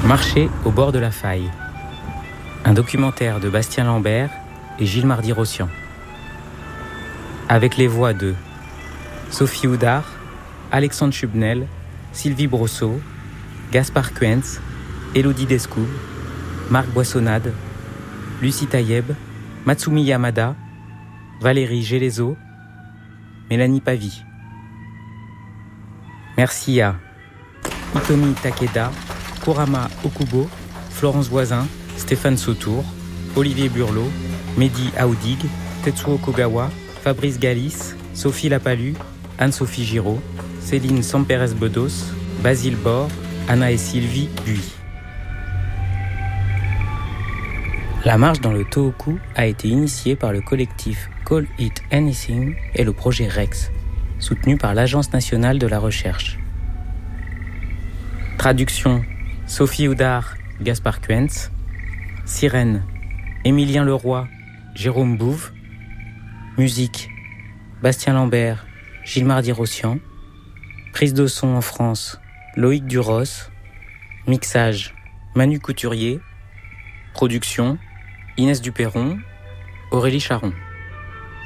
Marché au bord de la faille. Un documentaire de Bastien Lambert et Gilles Mardy-Rossian. Avec les voix de Sophie Houdard, Alexandre Chubnel, Sylvie Brosseau, Gaspard Kuentz, Élodie Descoub, Marc Boissonnade, Lucie Taïeb, Matsumi Yamada, Valérie Gélézo, Mélanie Pavie. Merci à Hitomi Takeda, Kurama Okubo, Florence Voisin, Stéphane Sautour, Olivier Burlot, Mehdi Aoudig, Tetsuo Kogawa, Fabrice Galis, Sophie Lapalu, Anne-Sophie Giraud, Céline Sampérez-Bedos, Basile Bord, Anna et Sylvie Buis. La marche dans le Tohoku a été initiée par le collectif Call It Anything et le projet Rex, soutenu par l'Agence nationale de la recherche. Traduction Sophie Houdard, Gaspard Kuentz. Sirène Émilien Leroy, Jérôme Bouve. Musique Bastien Lambert, Gilles Mardy-Rossian. Prise de son en France, Loïc Duros. Mixage Manu Couturier. Production Inès Duperron, Aurélie Charon.